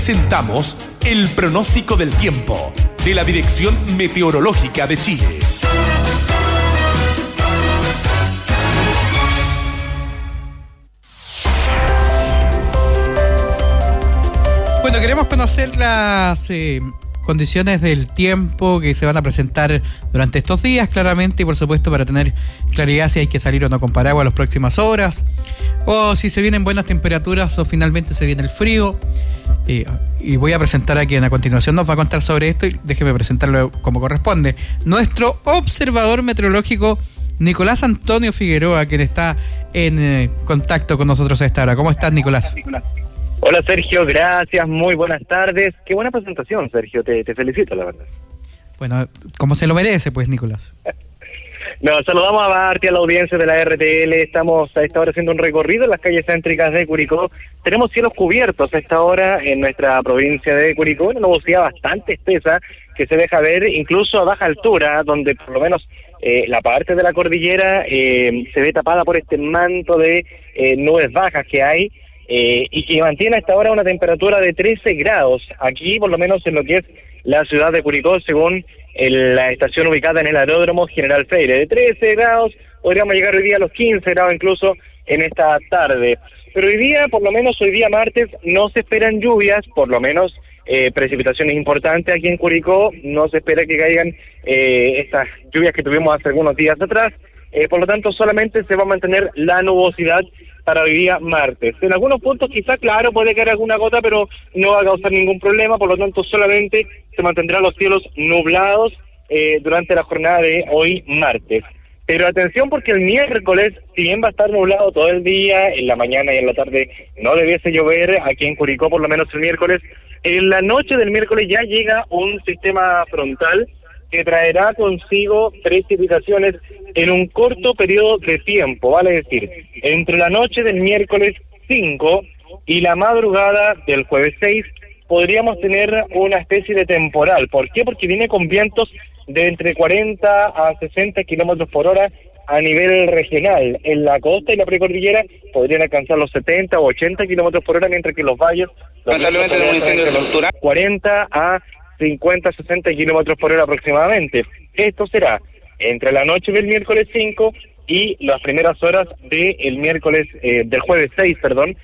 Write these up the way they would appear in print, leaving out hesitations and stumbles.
Presentamos el pronóstico del tiempo de la Dirección Meteorológica de Chile. Bueno, queremos conocer las condiciones del tiempo que se van a presentar durante estos días, claramente, y por supuesto para tener claridad si hay que salir o no con paraguas las próximas horas, o si se vienen buenas temperaturas o finalmente se viene el frío. Y voy a presentar a quien a continuación nos va a contar sobre esto, y déjeme presentarlo como corresponde. Nuestro observador meteorológico Nicolás Antonio Figueroa, quien está en contacto con nosotros a esta hora. ¿Cómo estás, Nicolás? Hola, Sergio, gracias, muy buenas tardes. Qué buena presentación, Sergio, te felicito, la verdad. Bueno, como se lo merece, pues, Nicolás. Nos saludamos a Barty, a la audiencia de la RTL. Estamos a esta hora haciendo un recorrido en las calles céntricas de Curicó. Tenemos cielos cubiertos a esta hora en nuestra provincia de Curicó, una nubosidad bastante espesa que se deja ver incluso a baja altura, donde por lo menos la parte de la cordillera se ve tapada por este manto de nubes bajas que hay, y que mantiene a esta hora una temperatura de 13 grados, aquí por lo menos en lo que es la ciudad de Curicó, según la estación ubicada en el aeródromo General Freire. De 13 grados, podríamos llegar hoy día a los 15 grados incluso en esta tarde. Pero hoy día, por lo menos hoy día martes, no se esperan lluvias, por lo menos precipitaciones importantes aquí en Curicó. No se espera que caigan estas lluvias que tuvimos hace algunos días atrás. Por lo tanto, solamente se va a mantener la nubosidad para hoy día martes. En algunos puntos quizá, claro, puede caer alguna gota, pero no va a causar ningún problema, por lo tanto solamente se mantendrán los cielos nublados durante la jornada de hoy martes. Pero atención, porque el miércoles, si bien va a estar nublado todo el día, en la mañana y en la tarde no debiese llover aquí en Curicó, por lo menos el miércoles, en la noche del miércoles ya llega un sistema frontal que traerá consigo precipitaciones en un corto periodo de tiempo, vale decir, entre la noche del miércoles 5 y la madrugada del jueves 6 podríamos tener una especie de temporal. ¿Por qué? Porque viene con vientos de entre 40 a 60 kilómetros por hora a nivel regional. En la costa y la precordillera podrían alcanzar los 70 o 80 kilómetros por hora, mientras que los valles lamentablemente de un incendio estructural 40 a 50, 60 kilómetros por hora aproximadamente. Esto será entre la noche del miércoles 5 y las primeras horas del miércoles, del jueves 6,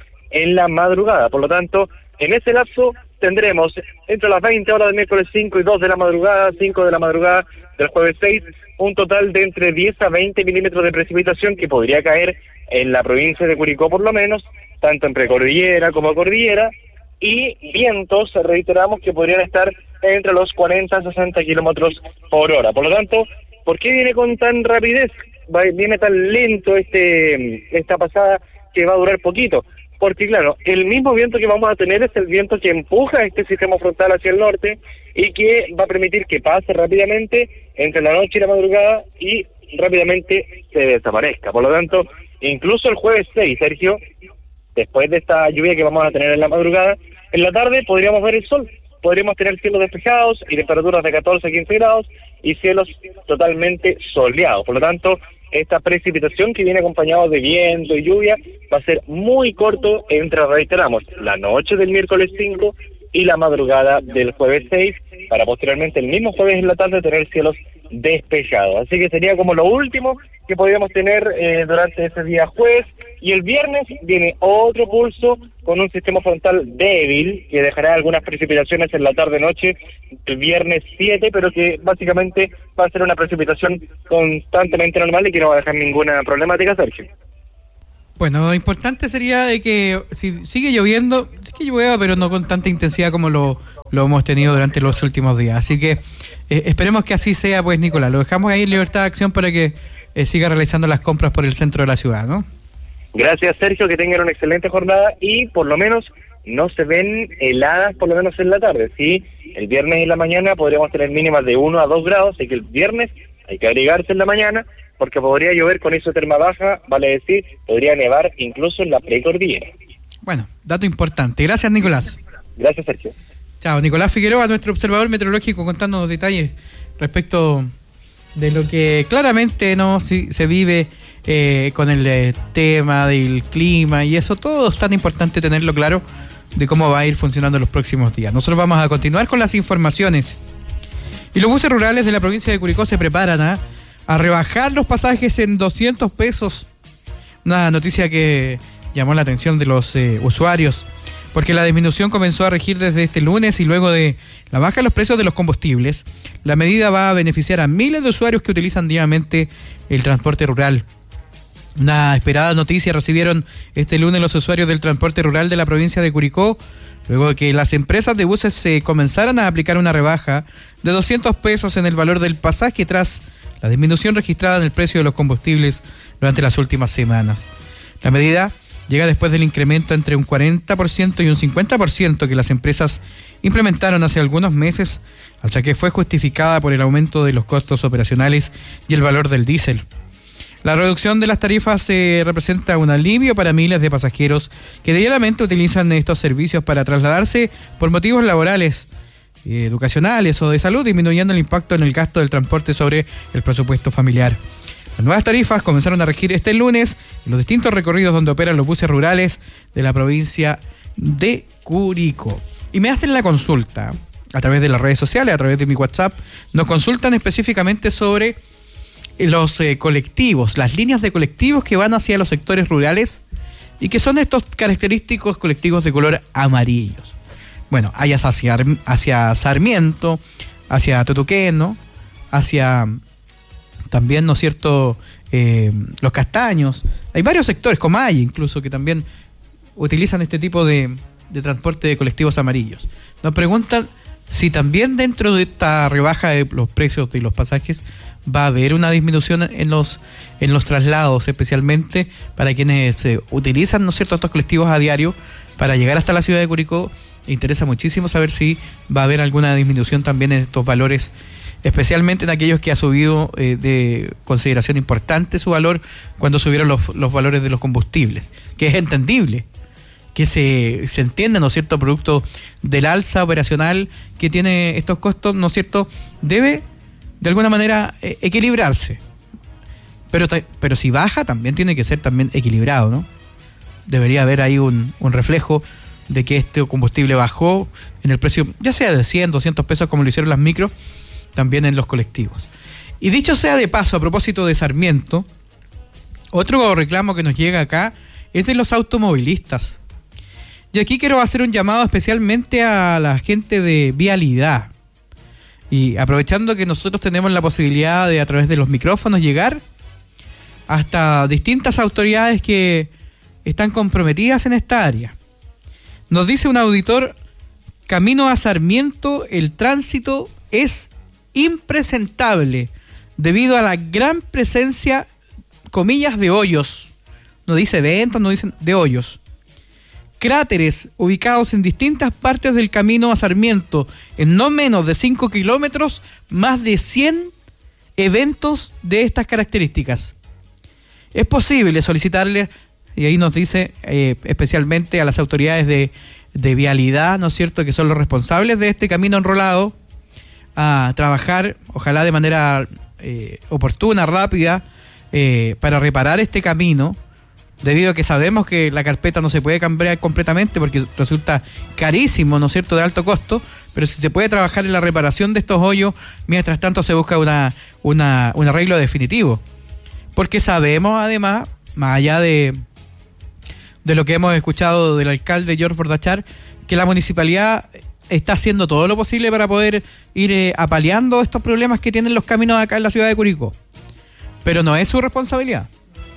en la madrugada. Por lo tanto, en ese lapso tendremos entre las 20 horas del miércoles 5 y 2 de la madrugada, 5 de la madrugada del jueves 6, un total de entre 10 a 20 milímetros de precipitación que podría caer en la provincia de Curicó por lo menos, tanto en precordillera como cordillera, y vientos, reiteramos, que podrían estar entre los 40 a 60 kilómetros por hora. Por lo tanto, ¿por qué viene con tan rapidez? Viene tan lento esta pasada que va a durar poquito. Porque claro, el mismo viento que vamos a tener es el viento que empuja este sistema frontal hacia el norte y que va a permitir que pase rápidamente entre la noche y la madrugada y rápidamente se desaparezca. Por lo tanto, incluso el jueves 6, Sergio, después de esta lluvia que vamos a tener en la madrugada, en la tarde podríamos ver el sol. Podríamos tener cielos despejados y temperaturas de 14 a 15 grados y cielos totalmente soleados. Por lo tanto, esta precipitación que viene acompañado de viento y lluvia va a ser muy corto entre, reiteramos, la noche del miércoles 5 y la madrugada del jueves 6, para posteriormente el mismo jueves en la tarde tener cielos despejados. Así que sería como lo último que podríamos tener durante ese día jueves. Y el viernes viene otro pulso con un sistema frontal débil que dejará algunas precipitaciones en la tarde-noche el viernes 7, pero que básicamente va a ser una precipitación constantemente normal y que no va a dejar ninguna problemática, Sergio. Bueno, lo importante sería de que si sigue lloviendo, es que llueva, pero no con tanta intensidad como lo hemos tenido durante los últimos días. Así que esperemos que así sea, pues, Nicolás. Lo dejamos ahí en libertad de acción para que siga realizando las compras por el centro de la ciudad, ¿no? Gracias, Sergio, que tengan una excelente jornada y por lo menos no se ven heladas, por lo menos en la tarde. Sí, el viernes en la mañana podríamos tener mínimas de 1 a 2 grados, así que el viernes hay que abrigarse en la mañana porque podría llover con isoterma baja, vale decir, podría nevar incluso en la precordillera. Bueno, dato importante. Gracias, Nicolás. Gracias, Sergio. Chao, Nicolás Figueroa, nuestro observador meteorológico, contándonos detalles respecto de lo que claramente no se vive con el tema del clima y eso. Todo es tan importante tenerlo claro de cómo va a ir funcionando los próximos días. Nosotros vamos a continuar con las informaciones. Y los buses rurales de la provincia de Curicó se preparan a rebajar los pasajes en 200 pesos. Una noticia que llamó la atención de los usuarios, porque la disminución comenzó a regir desde este lunes y luego de la baja de los precios de los combustibles, la medida va a beneficiar a miles de usuarios que utilizan diariamente el transporte rural. Una esperada noticia recibieron este lunes los usuarios del transporte rural de la provincia de Curicó, luego de que las empresas de buses se comenzaran a aplicar una rebaja de 200 pesos en el valor del pasaje tras la disminución registrada en el precio de los combustibles durante las últimas semanas. La medida llega después del incremento entre un 40% y un 50% que las empresas implementaron hace algunos meses, ya que fue justificada por el aumento de los costos operacionales y el valor del diésel. La reducción de las tarifas representa un alivio para miles de pasajeros que diariamente utilizan estos servicios para trasladarse por motivos laborales, educacionales o de salud, disminuyendo el impacto en el gasto del transporte sobre el presupuesto familiar. Las nuevas tarifas comenzaron a regir este lunes en los distintos recorridos donde operan los buses rurales de la provincia de Curicó. Y me hacen la consulta a través de las redes sociales, a través de mi WhatsApp, nos consultan específicamente sobre los colectivos, las líneas de colectivos que van hacia los sectores rurales y que son estos característicos colectivos de color amarillos. Bueno, hay hacia Sarmiento, hacia Tetuqueno, hacia también, ¿no es cierto?, Los Castaños. Hay varios sectores, Comay incluso, que también utilizan este tipo de transporte de colectivos amarillos. Nos preguntan si también dentro de esta rebaja de los precios de los pasajes va a haber una disminución en los traslados, especialmente para quienes utilizan, ¿no es cierto?, estos colectivos a diario para llegar hasta la ciudad de Curicó. Interesa muchísimo saber si va a haber alguna disminución también en estos valores, especialmente en aquellos que ha subido de consideración importante su valor cuando subieron los valores de los combustibles, que es entendible, que se entiende, ¿no es cierto?, producto del alza operacional que tiene estos costos, ¿no es cierto?, debe de alguna manera equilibrarse. Pero si baja, también tiene que ser también equilibrado, ¿no? Debería haber ahí un reflejo de que este combustible bajó en el precio, ya sea de 100, 200 pesos como lo hicieron las micros, también en los colectivos. Y dicho sea de paso, a propósito de Sarmiento, otro reclamo que nos llega acá es de los automovilistas. Y aquí quiero hacer un llamado especialmente a la gente de Vialidad. Y aprovechando que nosotros tenemos la posibilidad de, a través de los micrófonos, llegar hasta distintas autoridades que están comprometidas en esta área. Nos dice un auditor: camino a Sarmiento, el tránsito es impresentable debido a la gran presencia, comillas, de hoyos. No dice ventos, no dicen de hoyos. Cráteres ubicados en distintas partes del camino a Sarmiento, en no menos de 5 kilómetros, más de 100 eventos de estas características. Es posible solicitarle, y ahí nos dice especialmente a las autoridades de Vialidad, ¿no es cierto?, que son los responsables de este camino enrolado, a trabajar, ojalá de manera oportuna, rápida, para reparar este camino, debido a que sabemos que la carpeta no se puede cambiar completamente porque resulta carísimo, ¿no es cierto?, de alto costo, pero si se puede trabajar en la reparación de estos hoyos, mientras tanto se busca un arreglo definitivo. Porque sabemos además, más allá de lo que hemos escuchado del alcalde George Bordachar, que la municipalidad está haciendo todo lo posible para poder ir apaleando estos problemas que tienen los caminos acá en la ciudad de Curicó. Pero no es su responsabilidad.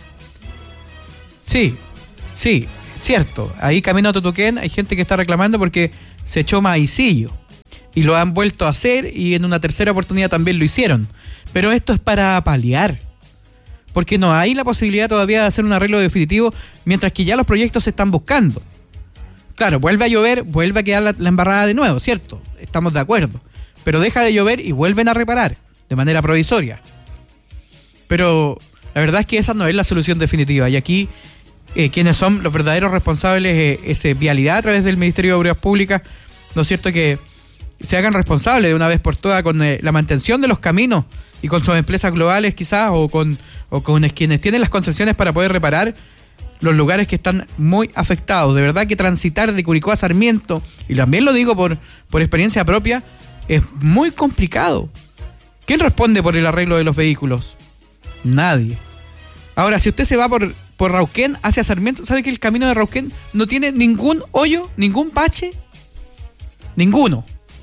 Sí, cierto. Ahí camino a Tetuquén hay gente que está reclamando porque se echó maicillo. Y lo han vuelto a hacer y en una tercera oportunidad también lo hicieron. Pero esto es para paliar. Porque no hay la posibilidad todavía de hacer un arreglo definitivo mientras que ya los proyectos se están buscando. Claro, vuelve a llover, vuelve a quedar la embarrada de nuevo, ¿cierto? Estamos de acuerdo. Pero deja de llover y vuelven a reparar de manera provisoria. Pero la verdad es que esa no es la solución definitiva. Y aquí quienes son los verdaderos responsables es Vialidad a través del Ministerio de Obras Públicas, ¿no es cierto?, que se hagan responsables de una vez por todas con la mantención de los caminos y con sus empresas globales quizás o con quienes tienen las concesiones para poder reparar los lugares que están muy afectados. De verdad que transitar de Curicó a Sarmiento, y también lo digo por experiencia propia, es muy complicado. ¿Quién responde por el arreglo de los vehículos? Nadie. Ahora, si usted se va por Rauquén hacia Sarmiento, ¿sabe que el camino de Rauquén no tiene ningún hoyo, ningún bache? Ninguno.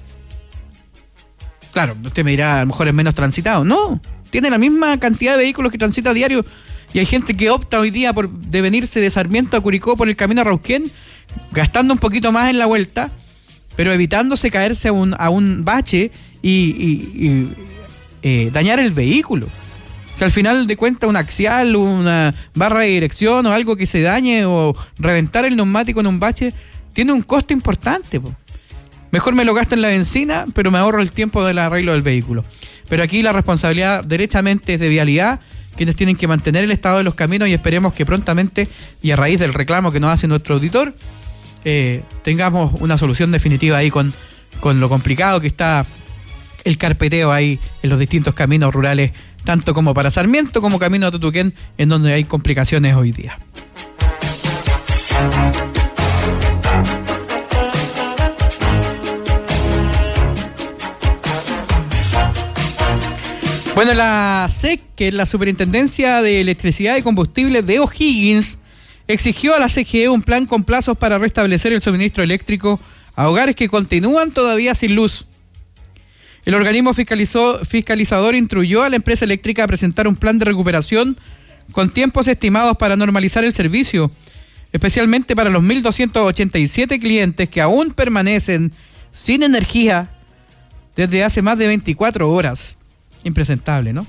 Claro, usted me dirá, a lo mejor es menos transitado. No, tiene la misma cantidad de vehículos que transita a diario. Y hay gente que opta hoy día de venirse de Sarmiento a Curicó por el camino a Rauquén, gastando un poquito más en la vuelta, pero evitándose caerse a un bache y dañar el vehículo. Si al final de cuentas un axial, una barra de dirección o algo que se dañe o reventar el neumático en un bache, tiene un costo importante, po. Mejor me lo gasto en la benzina, pero me ahorro el tiempo del arreglo del vehículo. Pero aquí la responsabilidad derechamente es de Vialidad, quienes tienen que mantener el estado de los caminos, y esperemos que prontamente, y a raíz del reclamo que nos hace nuestro auditor, tengamos una solución definitiva ahí con lo complicado que está el carpeteo ahí en los distintos caminos rurales, tanto como para Sarmiento como camino a Tutuquén, en donde hay complicaciones hoy día. Bueno, la SEC, que es la Superintendencia de Electricidad y Combustibles de O'Higgins, exigió a la CGE un plan con plazos para restablecer el suministro eléctrico a hogares que continúan todavía sin luz. El organismo fiscalizador instruyó a la empresa eléctrica a presentar un plan de recuperación con tiempos estimados para normalizar el servicio, especialmente para los 1.287 clientes que aún permanecen sin energía desde hace más de 24 horas. Impresentable, ¿no?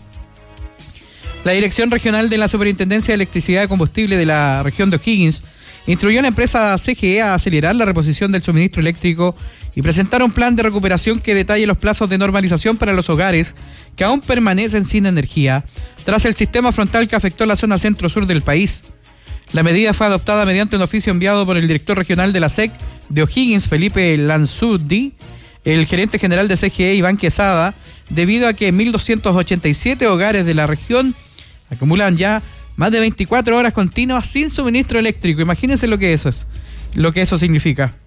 La Dirección Regional de la Superintendencia de Electricidad y Combustible de la región de O'Higgins instruyó a la empresa CGE a acelerar la reposición del suministro eléctrico y presentar un plan de recuperación que detalle los plazos de normalización para los hogares que aún permanecen sin energía tras el sistema frontal que afectó la zona centro-sur del país. La medida fue adoptada mediante un oficio enviado por el director regional de la SEC de O'Higgins, Felipe Lanzudi, el gerente general de CGE, Iván Quesada, debido a que 1.287 hogares de la región acumulan ya más de 24 horas continuas sin suministro eléctrico. Imagínense lo que eso significa.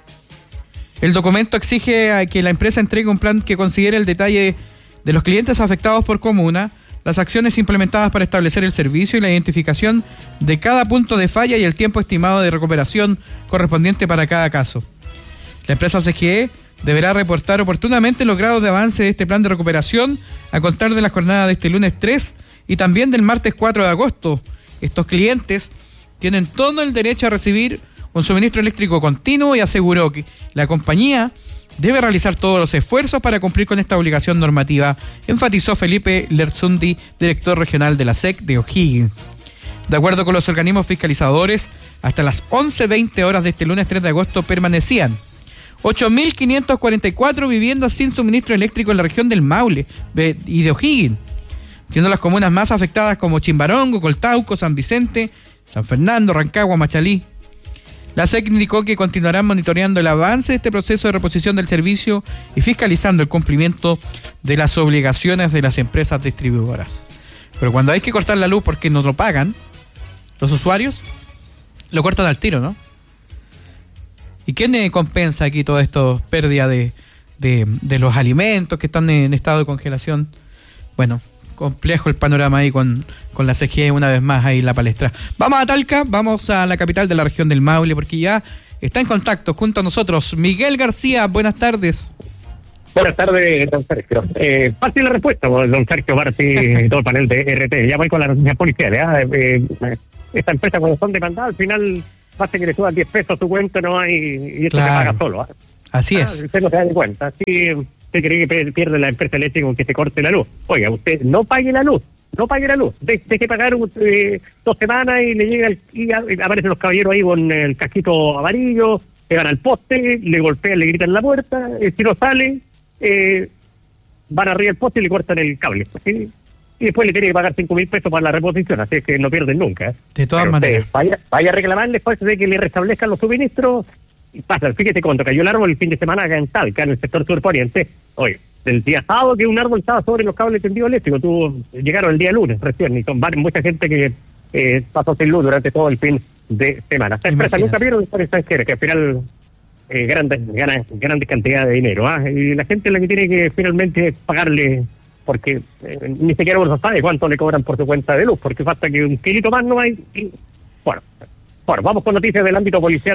El documento exige a que la empresa entregue un plan que considere el detalle de los clientes afectados por comuna, las acciones implementadas para establecer el servicio y la identificación de cada punto de falla y el tiempo estimado de recuperación correspondiente para cada caso. La empresa CGE deberá reportar oportunamente los grados de avance de este plan de recuperación a contar de la jornada de este lunes 3 y también del martes 4 de agosto. Estos clientes tienen todo el derecho a recibir un suministro eléctrico continuo y aseguró que la compañía debe realizar todos los esfuerzos para cumplir con esta obligación normativa, enfatizó Felipe Lerzundi, director regional de la SEC de O'Higgins. De acuerdo con los organismos fiscalizadores, hasta las 11:20 horas de este lunes 3 de agosto permanecían 8.544 viviendas sin suministro eléctrico en la región del Maule y de O'Higgins, siendo las comunas más afectadas como Chimbarongo, Coltauco, San Vicente, San Fernando, Rancagua, Machalí. La SEC indicó que continuarán monitoreando el avance de este proceso de reposición del servicio y fiscalizando el cumplimiento de las obligaciones de las empresas distribuidoras. Pero cuando hay que cortar la luz porque no lo pagan, los usuarios lo cortan al tiro, ¿no? ¿Y quién compensa aquí todo esto, pérdida de los alimentos que están en estado de congelación? Bueno, complejo el panorama ahí con la CGE una vez más ahí en la palestra. Vamos a Talca, vamos a la capital de la región del Maule, porque ya está en contacto junto a nosotros Miguel García. Buenas tardes. Buenas tardes, don Sergio. Fácil la respuesta, don Sergio Barti y todo el panel de RT. Ya voy con las noticias policiales. Esta empresa, cuando son demandadas, al final basta que le suban 10 pesos a su cuenta, no hay, y esto se paga solo. Así es. Usted no se da de cuenta. Así usted cree que pierde la empresa eléctrica con que se corte la luz. Oiga, usted no pague la luz. No pague la luz. Deje pagar 2 semanas y le llega y aparecen los caballeros ahí con el casquito amarillo, pegan al poste, le golpean, le gritan en la puerta. Si no sale, van arriba del poste y le cortan el cable. ¿Sí? Y después le tiene que pagar 5.000 pesos para la reposición, así es que no pierden nunca. De todas maneras. Vaya a reclamarle después de que le restablezcan los suministros. Y pasa, fíjate cuando cayó el árbol el fin de semana acá en Talca, en el sector surponiente. Oye, del día sábado que un árbol estaba sobre los cables tendidos eléctricos, llegaron el día lunes recién, y son mucha gente que pasó sin luz durante todo el fin de semana. Esta empresa nunca vieron por extranjera, que al final grandes cantidades de dinero, y la gente es la que tiene que finalmente pagarle, porque ni siquiera uno sabe cuánto le cobran por su cuenta de luz, porque falta que un kilito más no hay. Bueno, vamos con noticias del ámbito policial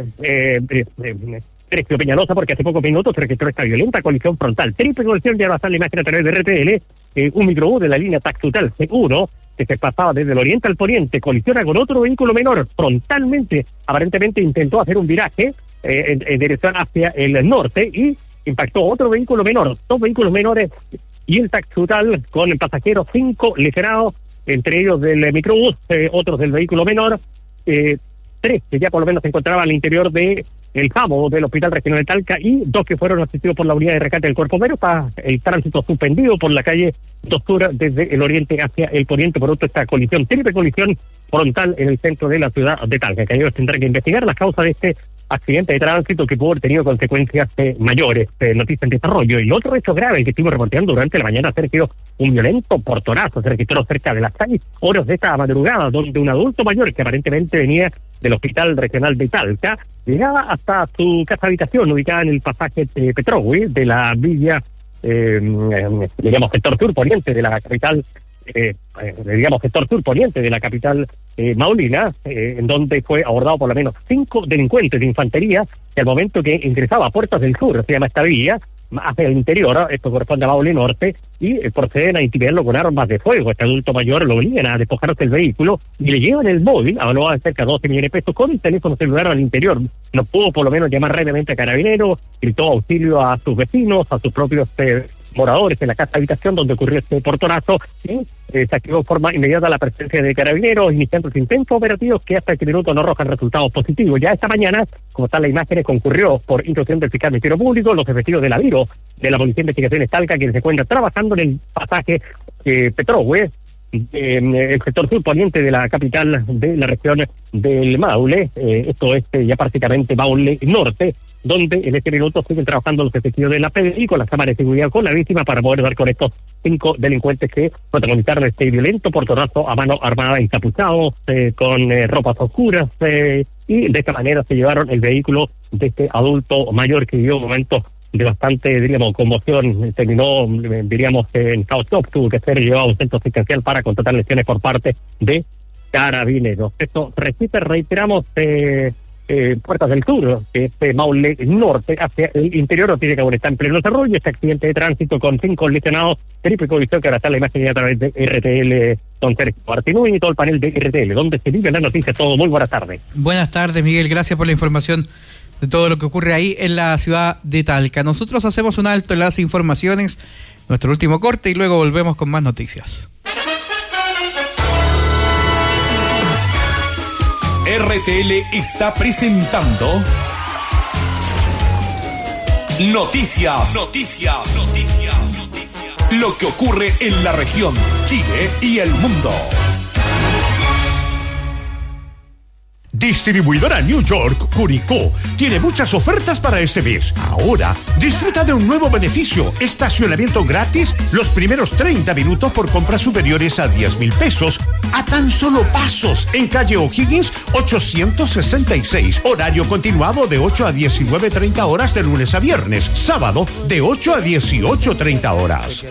Sergio Peñalosa, porque hace pocos minutos se registró esta violenta colisión frontal. Triple colisión, ya va a estar la imagen a través de RTL. Un microbús de la línea Taxutal C1, que se pasaba desde el oriente al poniente, colisiona con otro vehículo menor frontalmente. Aparentemente intentó hacer un viraje en dirección hacia el norte y impactó otro vehículo menor, 2 vehículos menores y el Taxutal con pasajeros 5 lesionados, entre ellos del microbús, otros del vehículo menor, 3 que ya por lo menos se encontraban al interior de el JAMO del Hospital Regional de Talca y 2 que fueron asistidos por la unidad de rescate del Cuerpo Bombero. Está el tránsito suspendido por la calle 2 Sur desde el oriente hacia el poniente, por otro esta colisión, triple colisión frontal en el centro de la ciudad de Talca, que ellos tendrán que investigar las causas de este accidente de tránsito que pudo haber tenido consecuencias mayores. Noticia en desarrollo. Y otro hecho grave que estuvimos reporteando durante la mañana, Sergio, un violento portonazo se registró cerca de las 6 horas de esta madrugada, donde un adulto mayor que aparentemente venía del Hospital Regional de Talca llegaba hasta su casa habitación ubicada en el pasaje Petrogüe de la villa, digamos, sector sur poniente de la capital, sector sur poniente de la capital Maulina, en donde fue abordado por lo menos 5 delincuentes de infantería que al momento que ingresaba a Puertas del Sur, se llama esta villa, hacia el interior, esto corresponde a Maule Norte, y proceden a intimidarlo con armas de fuego. Este adulto mayor lo obligan a despojarse del vehículo y le llevan el móvil, avaluado de cerca de 12 millones de pesos, con el teléfono celular al interior. No pudo por lo menos llamar rápidamente a Carabineros, gritó auxilio a sus vecinos, a sus propios moradores en la casa habitación donde ocurrió este portonazo, y se activó de forma inmediata la presencia de Carabineros, iniciando los intentos operativos que hasta este minuto no arrojan resultados positivos. Ya esta mañana, como están las imágenes, concurrió por instrucción del fiscal del Ministerio Público los efectivos de la Viro, de la Policía de Investigaciones Talca, quienes se encuentran trabajando en el pasaje Petrogüe, el sector sur poniente de la capital de la región del Maule, esto es ya prácticamente Maule Norte, donde en este minuto siguen trabajando los efectivos de la PDI con las cámaras de seguridad con la víctima para poder dar con estos 5 delincuentes que protagonizaron este violento portonazo a mano armada, encapuchados, con ropas oscuras, y de esta manera se llevaron el vehículo de este adulto mayor que vivió un momento de bastante, diríamos, conmoción. Terminó, diríamos, en estado de shock, tuvo que ser llevado a un centro asistencial para contratar lesiones por parte de Carabineros. Esto reiteramos, Puertas del Sur, que es Maule Norte hacia el interior, no tiene que aún está en pleno desarrollo. Este accidente de tránsito con 5 lesionados, triple colisión, que ahora está la imagen a través de RTL, don Sergio Martinú y todo el panel de RTL, donde se viven las noticias. Todo muy buenas tardes. Buenas tardes, Miguel, gracias por la información de todo lo que ocurre ahí en la ciudad de Talca. Nosotros hacemos un alto en las informaciones, nuestro último corte, y luego volvemos con más noticias. RTL está presentando Noticias. Lo que ocurre en la región, Chile y el mundo. Distribuidora New York, Curicó, tiene muchas ofertas para este mes. Ahora, disfruta de un nuevo beneficio: estacionamiento gratis los primeros 30 minutos por compras superiores a 10,000 pesos, a tan solo pasos, en calle O'Higgins 866. Horario continuado de 8 a 19:30 horas de lunes a viernes. Sábado, de 8 a 18:30 horas.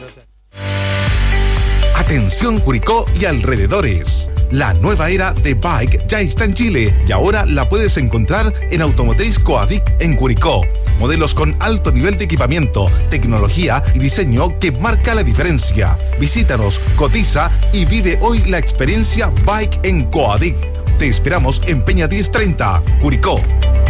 Atención Curicó y alrededores. La nueva era de Bike ya está en Chile y ahora la puedes encontrar en Automotriz Coadic en Curicó. Modelos con alto nivel de equipamiento, tecnología y diseño que marca la diferencia. Visítanos, cotiza y vive hoy la experiencia Bike en Coadic. Te esperamos en Peña 1030, Curicó.